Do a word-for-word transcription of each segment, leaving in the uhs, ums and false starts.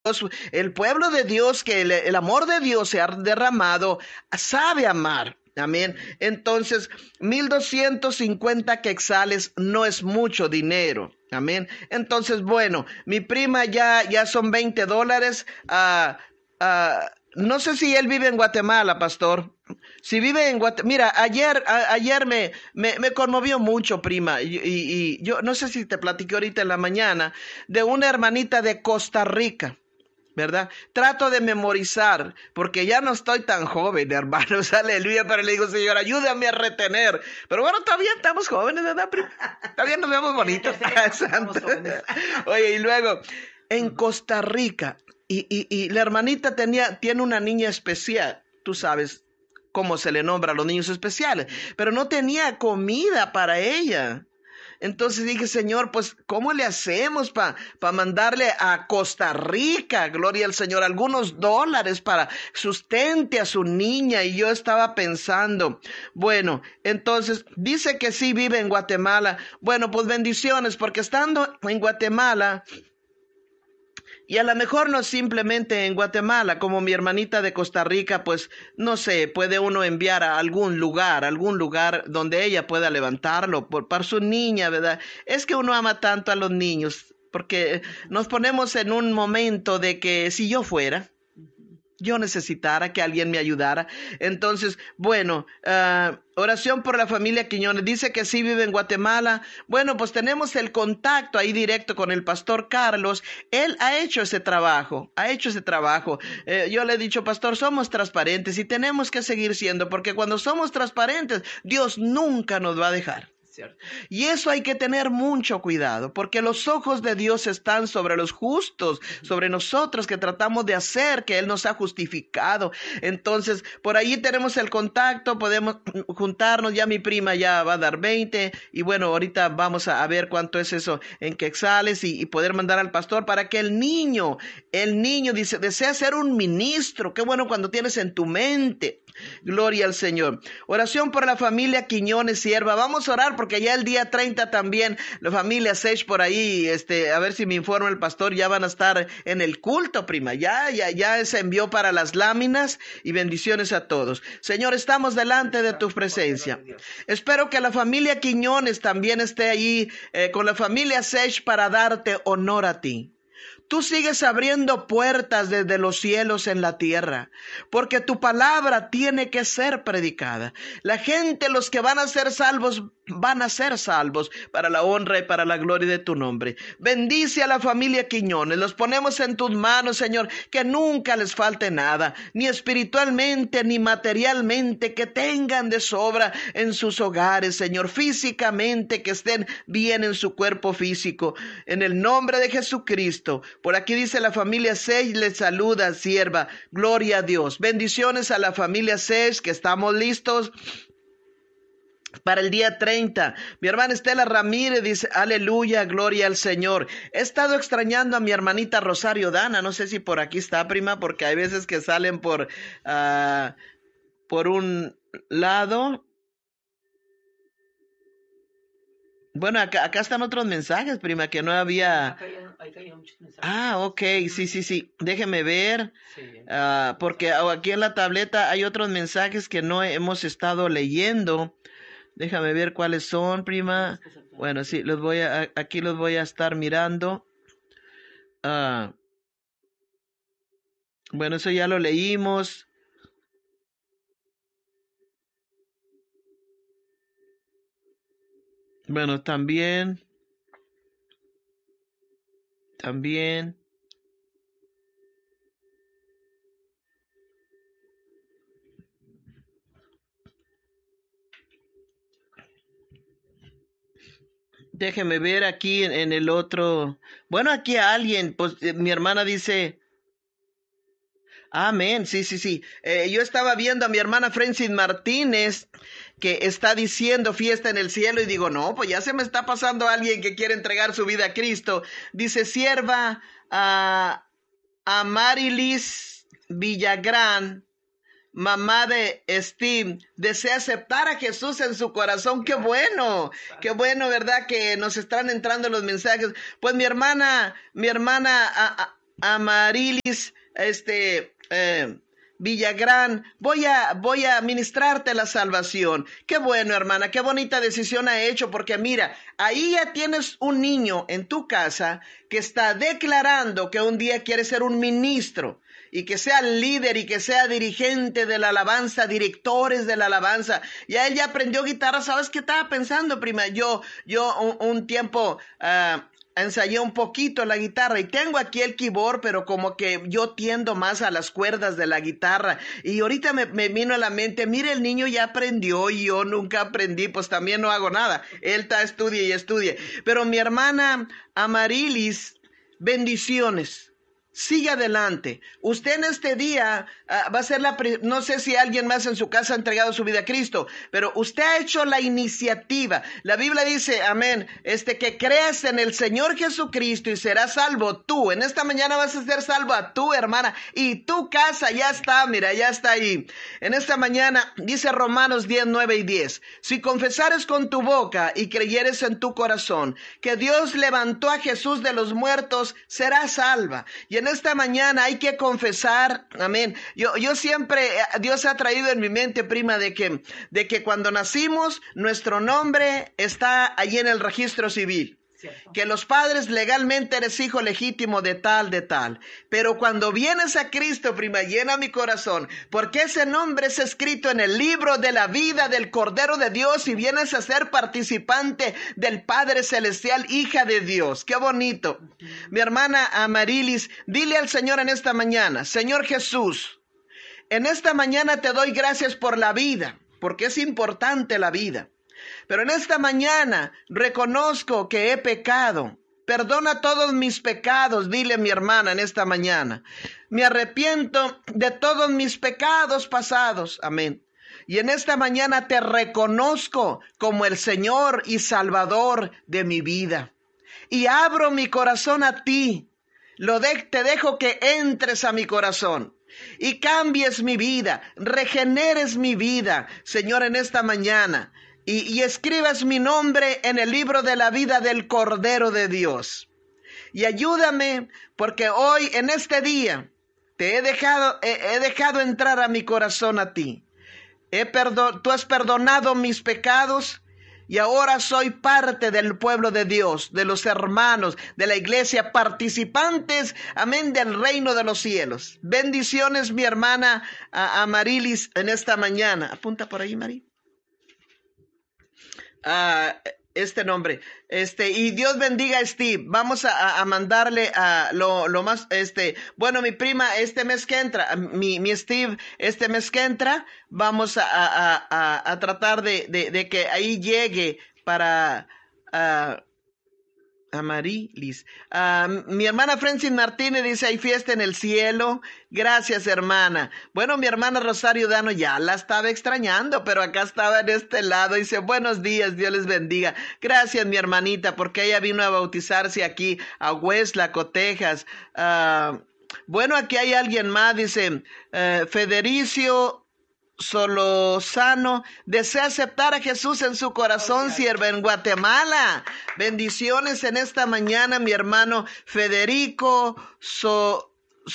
El pueblo de Dios, que el, el amor de Dios se ha derramado, sabe amar. Amén. Entonces, mil doscientos cincuenta quetzales no es mucho dinero. Amén. Entonces, bueno, mi prima ya, ya son veinte dólares. Uh, uh, no sé si él vive en Guatemala, pastor. Si vive en Guatemala, mira, ayer, a, ayer me, me, me conmovió mucho, prima, y, y, y yo no sé si te platiqué ahorita en la mañana, de una hermanita de Costa Rica, ¿verdad? Trato de memorizar, porque ya no estoy tan joven, hermanos, aleluya, pero le digo, Señor, ayúdame a retener. Pero bueno, todavía estamos jóvenes, ¿verdad, prima? Todavía nos vemos bonitos. Oye, y luego, en Costa Rica, y, y, y la hermanita tenía, tiene una niña especial, tú sabes cómo se le nombra a los niños especiales, pero no tenía comida para ella. Entonces dije, Señor, pues, ¿cómo le hacemos para pa mandarle a Costa Rica, gloria al Señor, algunos dólares para sustente a su niña? Y yo estaba pensando, bueno, entonces dice que sí vive en Guatemala. Bueno, pues bendiciones, porque estando en Guatemala, y a lo mejor no simplemente en Guatemala, como mi hermanita de Costa Rica, pues no sé, puede uno enviar a algún lugar, algún lugar donde ella pueda levantarlo por, para su niña, ¿verdad? Es que uno ama tanto a los niños, porque nos ponemos en un momento de que si yo fuera, yo necesitara que alguien me ayudara. Entonces, bueno, uh, oración por la familia Quiñones. Dice que sí vive en Guatemala. Bueno, pues tenemos el contacto ahí directo con el pastor Carlos. Él ha hecho ese trabajo, ha hecho ese trabajo. Eh, yo le he dicho, pastor, somos transparentes y tenemos que seguir siendo, porque cuando somos transparentes, Dios nunca nos va a dejar. ¿Cierto? Y eso hay que tener mucho cuidado, porque los ojos de Dios están sobre los justos, sobre nosotros que tratamos de hacer que Él nos ha justificado. Entonces, por ahí tenemos el contacto, podemos juntarnos. Ya mi prima ya va a dar veinte, y bueno, ahorita vamos a, a ver cuánto es eso en quetzales y, y poder mandar al pastor para que el niño, el niño dice, desea ser un ministro. Qué bueno cuando tienes en tu mente. Gloria al Señor. Oración por la familia Quiñones, sierva. Vamos a orar porque ya el día treinta también la familia Sech por ahí, este, a ver si me informa el pastor, ya van a estar en el culto, prima. Ya, ya, ya se envió para las láminas, y bendiciones a todos. Señor, estamos delante de tu presencia. Espero que la familia Quiñones también esté allí eh, con la familia Sech para darte honor a ti. Tú sigues abriendo puertas desde los cielos en la tierra, porque tu palabra tiene que ser predicada. La gente, los que van a ser salvos, van a ser salvos para la honra y para la gloria de tu nombre. Bendice a la familia Quiñones, los ponemos en tus manos, Señor, que nunca les falte nada, ni espiritualmente, ni materialmente, que tengan de sobra en sus hogares, Señor, físicamente, que estén bien en su cuerpo físico, en el nombre de Jesucristo. Por aquí dice la familia Sech, les saluda, sierva. Gloria a Dios. Bendiciones a la familia Sech, que estamos listos para el día treinta. Mi hermana Estela Ramírez dice, aleluya, gloria al Señor. He estado extrañando a mi hermanita Rosario Dana. No sé si por aquí está, prima, porque hay veces que salen por, uh, por un lado. Bueno, acá, acá están otros mensajes, prima, que no había... Acá hay, acá hay muchos mensajes. Ah, ok, sí, sí, sí. Déjeme ver, Sí. uh, porque aquí en la tableta hay otros mensajes que no hemos estado leyendo. Déjame ver cuáles son, prima. Bueno, sí, los voy a, aquí los voy a estar mirando. Uh, bueno, eso ya lo leímos. Bueno, también, también. Déjeme ver aquí en, en el otro. Bueno, aquí alguien, pues eh, mi hermana dice, amén, sí, sí, sí. Eh, yo estaba viendo a mi hermana Francis Martínez que está diciendo fiesta en el cielo, y digo, no, pues ya se me está pasando alguien que quiere entregar su vida a Cristo. Dice, sierva a, a Marilis Villagrán, mamá de Steve, desea aceptar a Jesús en su corazón. Qué bueno, qué bueno, ¿verdad? Que nos están entrando los mensajes. Pues mi hermana, mi hermana... A, a, Amarilis, este... Eh, Villagrán, voy a, voy a ministrarte la salvación. Qué bueno, hermana, qué bonita decisión ha hecho, porque mira, ahí ya tienes un niño en tu casa que está declarando que un día quiere ser un ministro y que sea líder y que sea dirigente de la alabanza, directores de la alabanza. Ya él ya aprendió guitarra. ¿Sabes qué estaba pensando, prima? Yo, yo un, un tiempo... Uh, ensayé un poquito la guitarra y tengo aquí el keyboard, pero como que yo tiendo más a las cuerdas de la guitarra. Y ahorita me, me vino a la mente, mire, el niño ya aprendió y yo nunca aprendí, pues también no hago nada. Él está estudie y estudie. Pero mi hermana Amarilis, bendiciones. Sigue adelante. Usted en este día uh, va a ser la, no sé si alguien más en su casa ha entregado su vida a Cristo, pero usted ha hecho la iniciativa. La Biblia dice, amén, este, que creas en el Señor Jesucristo y serás salvo tú. En esta mañana vas a ser salvo a tu hermana y tu casa ya está, mira, ya está ahí. En esta mañana dice Romanos diez, nueve y diez, si confesares con tu boca y creyeres en tu corazón que Dios levantó a Jesús de los muertos, serás salva. Y en esta mañana hay que confesar, amén. Yo, yo siempre, Dios ha traído en mi mente, prima, de que, de que cuando nacimos, nuestro nombre está allí en el registro civil. Cierto. Que los padres legalmente eres hijo legítimo de tal, de tal. Pero cuando vienes a Cristo, prima, llena mi corazón, porque ese nombre es escrito en el libro de la vida del Cordero de Dios y vienes a ser participante del Padre Celestial, hija de Dios. ¡Qué bonito! Uh-huh. Mi hermana Amarilis, dile al Señor en esta mañana, Señor Jesús, en esta mañana te doy gracias por la vida, porque es importante la vida. Pero en esta mañana reconozco que he pecado. Perdona todos mis pecados, dile mi hermana en esta mañana. Me arrepiento de todos mis pecados pasados. Amén. Y en esta mañana te reconozco como el Señor y Salvador de mi vida. Y abro mi corazón a ti. Lo de, te dejo que entres a mi corazón. Y cambies mi vida, regeneres mi vida, Señor, en esta mañana. Y, y escribas mi nombre en el libro de la vida del Cordero de Dios. Y ayúdame, porque hoy, en este día, te he dejado, he, he dejado entrar a mi corazón a ti. He perdon, tú has perdonado mis pecados y ahora soy parte del pueblo de Dios, de los hermanos, de la iglesia, participantes, amén, del reino de los cielos. Bendiciones, mi hermana Amarilis, en esta mañana. Apunta por ahí, Mari. Uh, este nombre, este, y Dios bendiga a Steve. Vamos a, a mandarle a lo, lo más, este, bueno, mi prima, este mes que entra, mi, mi Steve, este mes que entra, vamos a, a, a, a tratar de, de, de que ahí llegue para, uh, Amarilis. Uh, mi hermana Francis Martínez dice, hay fiesta en el cielo. Gracias, hermana. Bueno, mi hermana Rosario Dano ya la estaba extrañando, pero acá estaba en este lado. Dice, buenos días, Dios les bendiga. Gracias, mi hermanita, porque ella vino a bautizarse aquí a Westlaco, Texas. Uh, bueno, aquí hay alguien más, dice, uh, Federicio Solozano, desea aceptar a Jesús en su corazón, sierva en Guatemala. Bendiciones en esta mañana, mi hermano Federico so,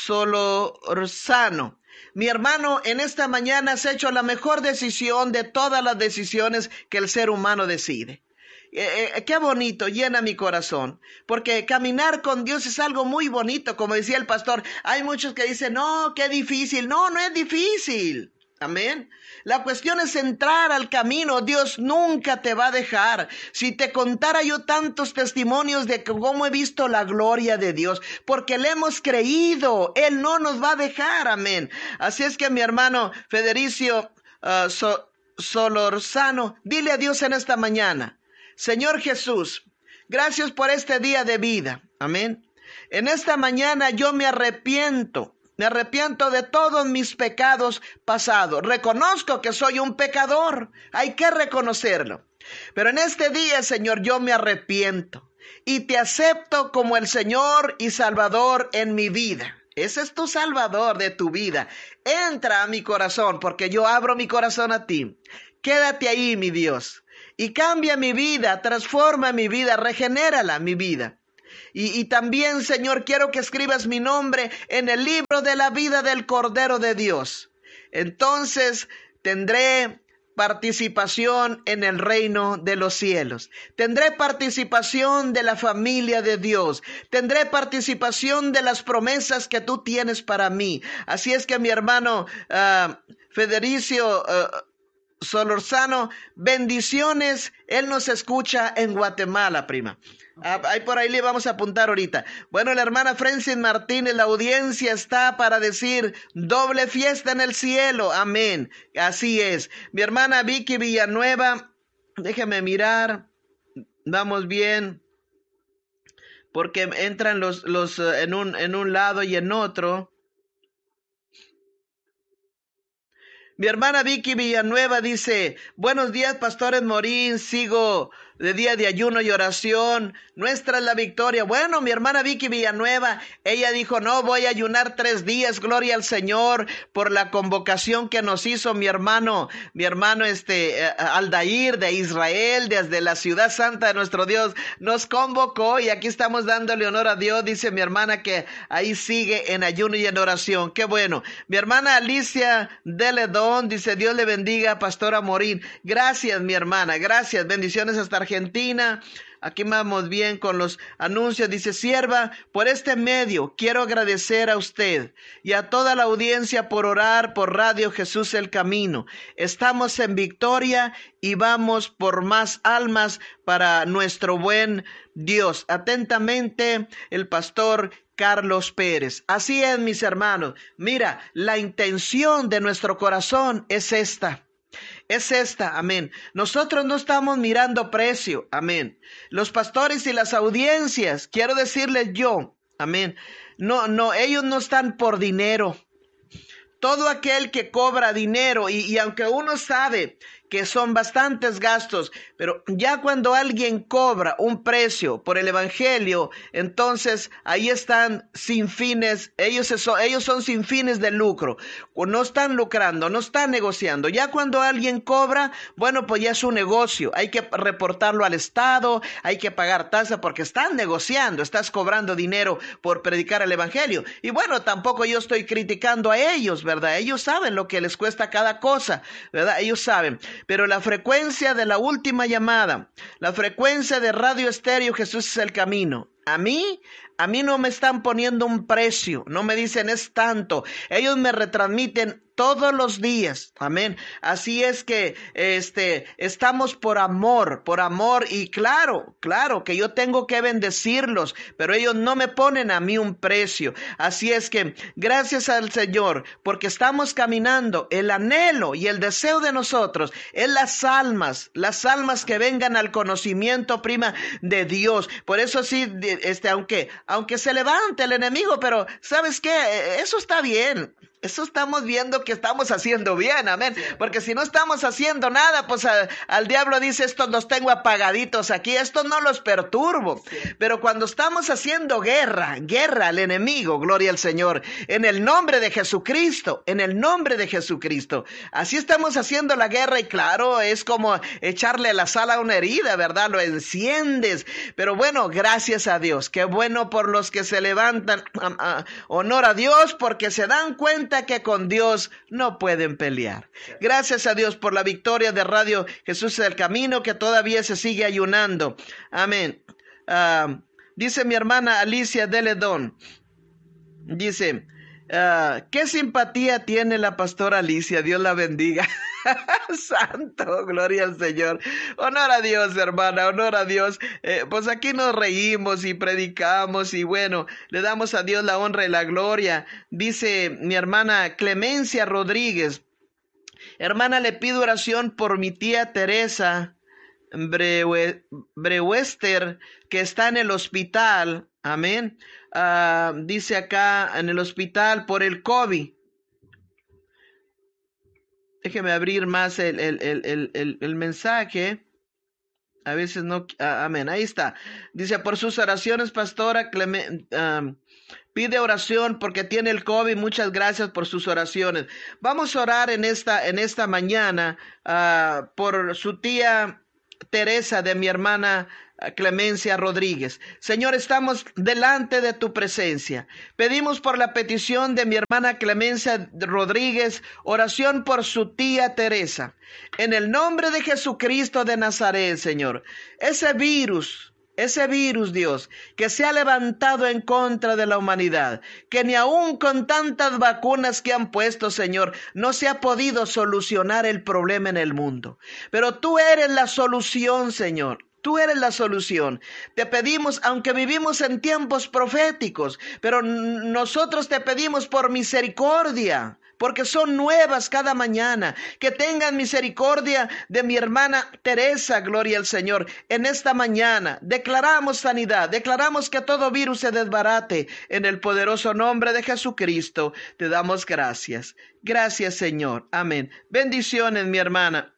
Solozano. Mi hermano, en esta mañana has hecho la mejor decisión de todas las decisiones que el ser humano decide. Eh, eh, qué bonito, llena mi corazón, porque caminar con Dios es algo muy bonito, como decía el pastor. Hay muchos que dicen, no, qué difícil. No, no es difícil. Amén. La cuestión es entrar al camino. Dios nunca te va a dejar. Si te contara yo tantos testimonios de cómo he visto la gloria de Dios, porque le hemos creído, Él no nos va a dejar. Amén. Así es que mi hermano Federicio uh, so, Solorzano, dile a Dios en esta mañana, Señor Jesús, gracias por este día de vida. Amén. En esta mañana yo me arrepiento. Me arrepiento de todos mis pecados pasados. Reconozco que soy un pecador. Hay que reconocerlo. Pero en este día, Señor, yo me arrepiento y te acepto como el Señor y Salvador en mi vida. Ese es tu Salvador de tu vida. Entra a mi corazón, porque yo abro mi corazón a ti. Quédate ahí, mi Dios, y cambia mi vida, transforma mi vida, regenérala mi vida. Y, y también, Señor, quiero que escribas mi nombre en el libro de la vida del Cordero de Dios. Entonces tendré participación en el reino de los cielos. Tendré participación de la familia de Dios. Tendré participación de las promesas que tú tienes para mí. Así es que mi hermano uh, Federicio uh, Solorzano, bendiciones. Él nos escucha en Guatemala, prima. Ah, ahí por ahí le vamos a apuntar ahorita. Bueno, la hermana Francis Martínez, la audiencia está para decir doble fiesta en el cielo. Amén. Así es. Mi hermana Vicky Villanueva, déjeme mirar. Vamos bien. Porque entran los, los uh, en un, en un lado y en otro. Mi hermana Vicky Villanueva dice, buenos días, pastores Morín, sigo de día de ayuno y oración, nuestra es la victoria. Bueno, mi hermana Vicky Villanueva, ella dijo, no, voy a ayunar tres días, gloria al Señor, por la convocación que nos hizo mi hermano, mi hermano este eh, Aldair de Israel, desde la ciudad santa de nuestro Dios, nos convocó y aquí estamos dándole honor a Dios. Dice mi hermana que ahí sigue en ayuno y en oración, qué bueno. Mi hermana Alicia de Ledón dice, Dios le bendiga, pastora Morín. Gracias, mi hermana, gracias, bendiciones hasta Argentina. Aquí vamos bien con los anuncios. Dice, sierva, por este medio quiero agradecer a usted y a toda la audiencia por orar por Radio Jesús el Camino. Estamos en victoria y vamos por más almas para nuestro buen Dios. Atentamente, el pastor Carlos Pérez. Así es, mis hermanos. Mira, la intención de nuestro corazón es esta. Es esta, amén. Nosotros no estamos mirando precio, amén. Los pastores y las audiencias, quiero decirles yo, amén. No, no, ellos no están por dinero. Todo aquel que cobra dinero, y, y aunque uno sabe que son bastantes gastos, pero ya cuando alguien cobra un precio por el evangelio, entonces ahí están sin fines, ellos son, ellos son sin fines de lucro, no están lucrando, no están negociando. Ya cuando alguien cobra, bueno, pues ya es un negocio, hay que reportarlo al Estado, hay que pagar tasa porque están negociando, estás cobrando dinero por predicar el evangelio. Y bueno, tampoco yo estoy criticando a ellos, ¿verdad? Ellos saben lo que les cuesta cada cosa, ¿verdad? Ellos saben. Pero la frecuencia de la última llamada, la frecuencia de Radio Estéreo Jesús es el Camino, a mí, a mí no me están poniendo un precio, no me dicen es tanto, ellos me retransmiten todos los días, amén. Así es que este estamos por amor, por amor, y claro, claro que yo tengo que bendecirlos, pero ellos no me ponen a mí un precio. Así es que gracias al Señor, porque estamos caminando, el anhelo y el deseo de nosotros es las almas, las almas que vengan al conocimiento, prima, de Dios. Por eso sí, este, aunque, aunque se levante el enemigo, pero ¿sabes qué? Eso está bien. Eso estamos viendo que estamos haciendo bien, amén. Porque si no estamos haciendo nada, pues a, al diablo dice, estos los tengo apagaditos aquí, estos no los perturbo. Pero cuando estamos haciendo guerra, guerra al enemigo, gloria al Señor, en el nombre de Jesucristo, en el nombre de Jesucristo. Así estamos haciendo la guerra y claro, es como echarle la sal a una herida, ¿verdad? Lo enciendes. Pero bueno, gracias a Dios. Qué bueno por los que se levantan. Uh, uh, honor a Dios porque se dan cuenta que con Dios no pueden pelear. Gracias a Dios por la victoria de Radio Jesús es el Camino, que todavía se sigue ayunando. Amén. Uh, dice mi hermana Alicia de Ledón, dice, uh, qué simpatía tiene la pastora Alicia, Dios la bendiga. Santo, gloria al Señor. Honor a Dios, hermana, honor a Dios. Eh, pues aquí nos reímos y predicamos y bueno, le damos a Dios la honra y la gloria. Dice mi hermana Clemencia Rodríguez, hermana, le pido oración por mi tía Teresa Brewe, Brewester, que está en el hospital. Amén. Uh, dice acá en el hospital por el COVID. Déjeme abrir más el, el, el, el, el mensaje. A veces no... Ah, amén, ahí está. Dice, por sus oraciones, pastora, Clemen, um, pide oración porque tiene el COVID. Muchas gracias por sus oraciones. Vamos a orar en esta, en esta mañana uh, por su tía Teresa, de mi hermana Clemencia Rodríguez. Señor, estamos delante de tu presencia. Pedimos por la petición de mi hermana Clemencia Rodríguez, oración por su tía Teresa. En el nombre de Jesucristo de Nazaret, Señor, ese virus, ese virus, Dios, que se ha levantado en contra de la humanidad, que ni aún con tantas vacunas que han puesto, Señor, no se ha podido solucionar el problema en el mundo. Pero tú eres la solución, Señor. Tú eres la solución. Te pedimos, aunque vivimos en tiempos proféticos, pero nosotros te pedimos por misericordia, porque son nuevas cada mañana. Que tengan misericordia de mi hermana Teresa, gloria al Señor. En esta mañana declaramos sanidad, declaramos que todo virus se desbarate. En el poderoso nombre de Jesucristo te damos gracias. Gracias, Señor. Amén. Bendiciones, mi hermana.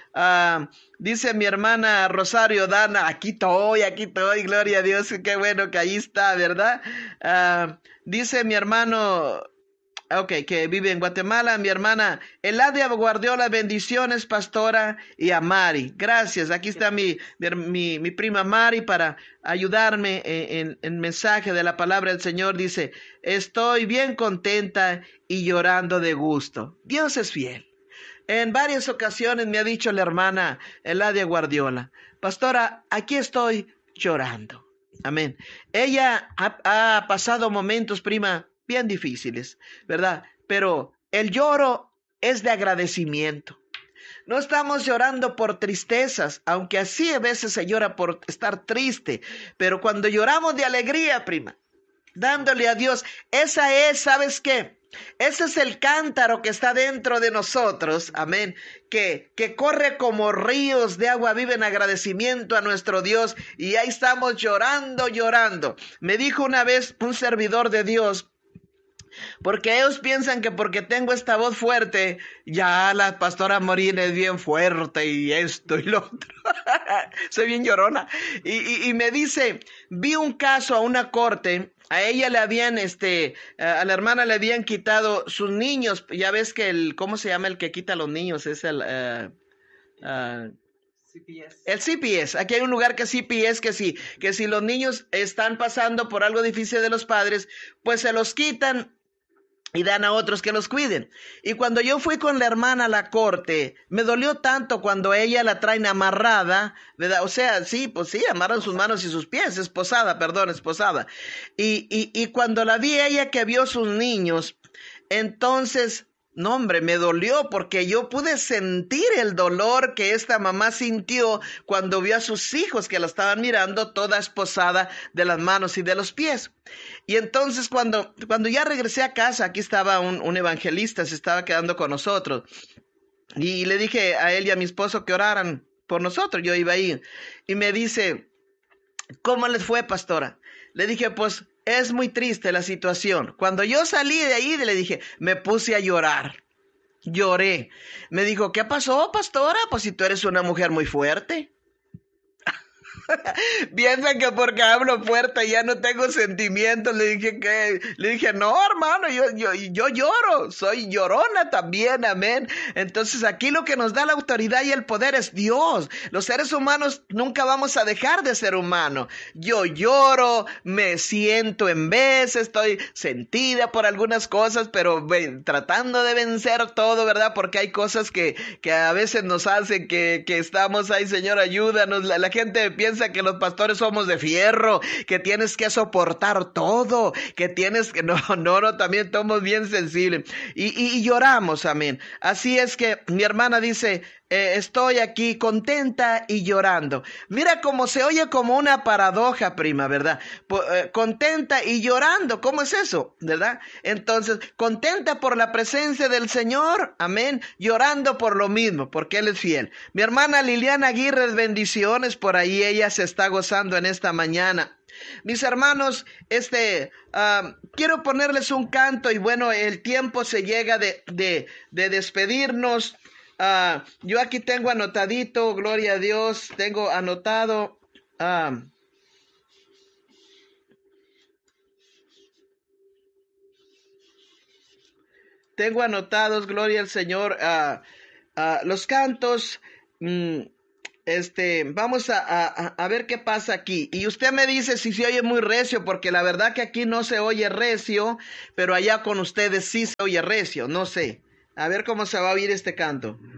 Uh, dice mi hermana Rosario Dana, aquí estoy, aquí estoy, gloria a Dios, qué bueno que ahí está, ¿verdad? Uh, dice mi hermano, ok, que vive en Guatemala, mi hermana Eladia Guardiola, bendiciones, pastora, y a Mari, gracias, aquí está mi, mi, mi prima Mari para ayudarme en el mensaje de la palabra del Señor. Dice, estoy bien contenta y llorando de gusto. Dios es fiel. En varias ocasiones me ha dicho la hermana Eladia Guardiola, pastora, aquí estoy llorando. Amén. Ella ha, ha pasado momentos, prima, bien difíciles, ¿verdad? Pero el lloro es de agradecimiento. No estamos llorando por tristezas, aunque así a veces se llora por estar triste, pero cuando lloramos de alegría, prima, dándole a Dios, esa es, ¿sabes qué? Ese es el cántaro que está dentro de nosotros, amén, que, que corre como ríos de agua viva en agradecimiento a nuestro Dios, y ahí estamos llorando, llorando. Me dijo una vez un servidor de Dios, porque ellos piensan que porque tengo esta voz fuerte, ya la pastora Morín es bien fuerte y esto y lo otro. Soy bien llorona. Y, y, y me dice, vi un caso a una corte, a ella le habían, este, a la hermana le habían quitado sus niños. Ya ves que el, ¿cómo se llama el que quita a los niños? Es el... Uh, uh, C P S. El C P S, aquí hay un lugar que es C P S, que sí, que si los niños están pasando por algo difícil de los padres, pues se los quitan y dan a otros que los cuiden. Y cuando yo fui con la hermana a la corte, me dolió tanto cuando ella la traen amarrada, ¿verdad? O sea, sí, pues sí, amarran sus manos y sus pies, esposada, perdón, esposada. Y, y, y cuando la vi ella que vio sus niños, entonces, no hombre, me dolió porque yo pude sentir el dolor que esta mamá sintió cuando vio a sus hijos que la estaban mirando toda esposada de las manos y de los pies. Y entonces cuando, cuando ya regresé a casa, aquí estaba un, un evangelista, se estaba quedando con nosotros. Y le dije a él y a mi esposo que oraran por nosotros, yo iba a ir. Y me dice, ¿cómo les fue, pastora? Le dije, pues es muy triste la situación. Cuando yo salí de ahí, le dije, me puse a llorar. Lloré. Me dijo, ¿qué pasó, pastora? Pues si tú eres una mujer muy fuerte. Piensan que porque hablo fuerte ya no tengo sentimientos. Le dije que, le dije, no, hermano, yo, yo, yo lloro, soy llorona también, amén. Entonces aquí lo que nos da la autoridad y el poder es Dios. Los seres humanos nunca vamos a dejar de ser humanos. Yo lloro, me siento en vez, estoy sentida por algunas cosas, pero ven, tratando de vencer todo, ¿verdad? Porque hay cosas que, que a veces nos hacen que, que estamos ahí, Señor, ayúdanos. La, la gente piensa que los pastores somos de fierro, que tienes que soportar todo, que tienes que, no, no, no, también somos bien sensibles y, y, y lloramos, amén. Así es que mi hermana dice, eh, estoy aquí contenta y llorando. Mira cómo se oye como una paradoja, prima, ¿verdad? Po, eh, contenta y llorando, ¿cómo es eso? ¿Verdad? Entonces, contenta por la presencia del Señor, amén, llorando por lo mismo, porque Él es fiel. Mi hermana Liliana Aguirre, bendiciones por ahí, ella se está gozando en esta mañana. Mis hermanos, este, uh, quiero ponerles un canto y bueno, el tiempo se llega de, de, de despedirnos. Uh, yo aquí tengo anotadito, gloria a Dios, tengo anotado. Uh, tengo anotados, gloria al Señor, uh, uh, los cantos. Mm, Este, vamos a, a, a ver qué pasa aquí. Y usted me dice si se oye muy recio, porque la verdad que aquí no se oye recio, pero allá con ustedes sí se oye recio, no sé. A ver cómo se va a oír este canto.